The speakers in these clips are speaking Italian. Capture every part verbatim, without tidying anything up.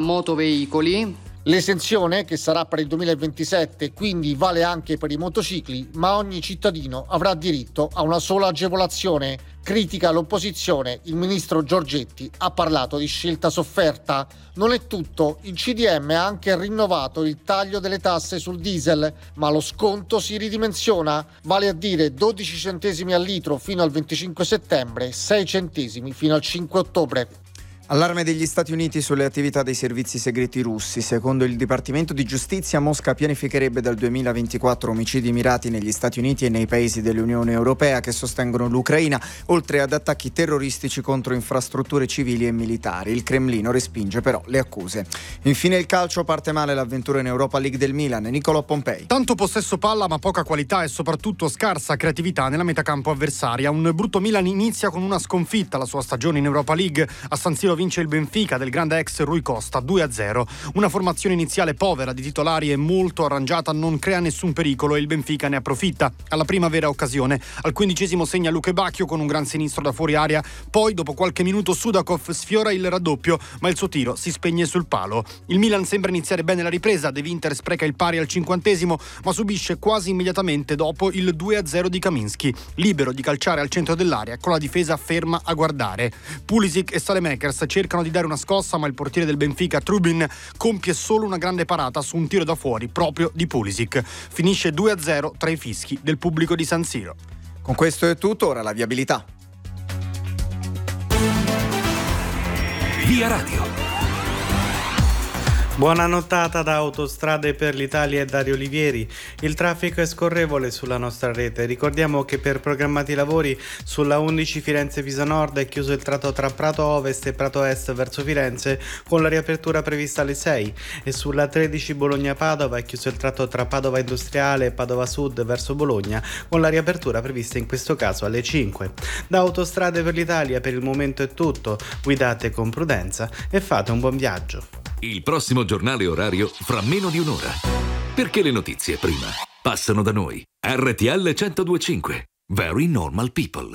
motoveicoli. L'esenzione, che sarà per il duemilaventisette, quindi vale anche per i motocicli, ma ogni cittadino avrà diritto a una sola agevolazione. Critica l'opposizione, il ministro Giorgetti ha parlato di scelta sofferta. Non è tutto, il C D M ha anche rinnovato il taglio delle tasse sul diesel, ma lo sconto si ridimensiona, vale a dire dodici centesimi al litro fino al venticinque settembre, sei centesimi fino al cinque ottobre. Allarme degli Stati Uniti sulle attività dei servizi segreti russi. Secondo il Dipartimento di Giustizia, Mosca pianificherebbe dal duemilaventiquattro omicidi mirati negli Stati Uniti e nei paesi dell'Unione Europea che sostengono l'Ucraina, oltre ad attacchi terroristici contro infrastrutture civili e militari. Il Cremlino respinge però le accuse. Infine il calcio, parte male l'avventura in Europa League del Milan. Niccolò Pompei. Tanto possesso palla ma poca qualità e soprattutto scarsa creatività nella metacampo avversaria. Un brutto Milan inizia con una sconfitta la sua stagione in Europa League. A San Siro vince il Benfica del grande ex Rui Costa due a zero. Una formazione iniziale povera di titolari e molto arrangiata non crea nessun pericolo e il Benfica ne approfitta. Alla prima vera occasione, al quindicesimo segna Luke Bacchio con un gran sinistro da fuori area, poi dopo qualche minuto Sudakov sfiora il raddoppio, ma il suo tiro si spegne sul palo. Il Milan sembra iniziare bene la ripresa, De Winter spreca il pari al cinquantesimo, ma subisce quasi immediatamente dopo il due a zero di Kaminski, libero di calciare al centro dell'area con la difesa ferma a guardare. Pulisic e Saelemaekers cercano di dare una scossa, ma il portiere del Benfica, Trubin, compie solo una grande parata su un tiro da fuori proprio di Pulisic. Finisce due a zero tra i fischi del pubblico di San Siro. Con questo è tutto, ora la viabilità. Via Radio. Buona nottata da Autostrade per l'Italia e Dario Olivieri. Il traffico è scorrevole sulla nostra rete. Ricordiamo che per programmati lavori sulla undici Firenze-Pisa Nord è chiuso il tratto tra Prato Ovest e Prato Est verso Firenze con la riapertura prevista alle sei e sulla tredici Bologna-Padova è chiuso il tratto tra Padova Industriale e Padova Sud verso Bologna con la riapertura prevista in questo caso alle cinque. Da Autostrade per l'Italia per il momento è tutto. Guidate con prudenza e fate un buon viaggio. Il prossimo giornale orario fra meno di un'ora. Perché le notizie prima passano da noi. R T L centodue e cinque. Very Normal People.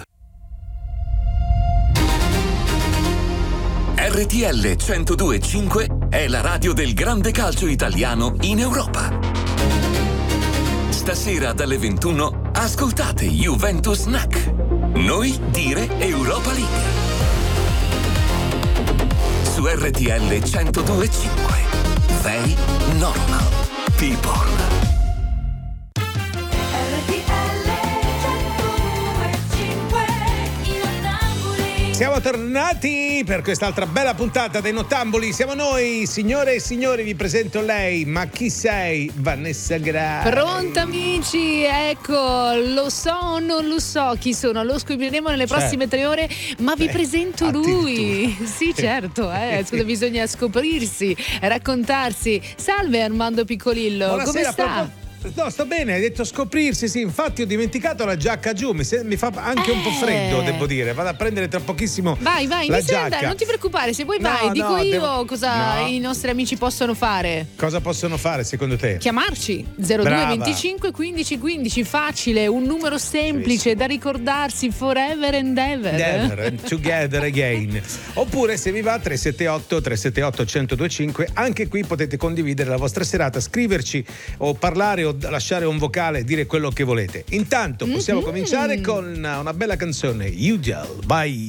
R T L centodue e cinque è la radio del grande calcio italiano in Europa. Stasera dalle ventuno ascoltate Juventus N A C. Noi dire Europa League. Su R T L centodue e cinque. Very Normal People. Siamo tornati per quest'altra bella puntata dei Nottamboli. Siamo noi, signore e signori, vi presento lei. Ma chi sei? Vanessa Graham. Pronta amici, ecco, lo so o non lo so chi sono, lo scopriremo nelle Certo. prossime tre ore, ma vi Beh, presento lui. Sì, certo, eh, scusa, bisogna scoprirsi, raccontarsi. Salve Armando Piccolillo, Buonasera, come sta? proprio- No, sto bene, hai detto scoprirsi, sì, infatti ho dimenticato la giacca giù, mi, se- mi fa anche un po' freddo, Eh. devo dire, vado a prendere tra pochissimo Vai, vai, la inizia ad giacca. andare, non ti preoccupare, se vuoi No, vai, dico no, io devo- cosa no. i nostri amici possono fare. Cosa possono fare secondo te? Chiamarci zero due Brava. venticinque quindici quindici, facile, un numero semplice da ricordarsi forever and ever. Never and together again. Oppure se vi va tre sette otto tre sette otto uno zero due cinque, anche qui potete condividere la vostra serata, scriverci o parlare o lasciare un vocale, dire quello che volete. Intanto possiamo Mhm. cominciare con una bella canzone, Usual by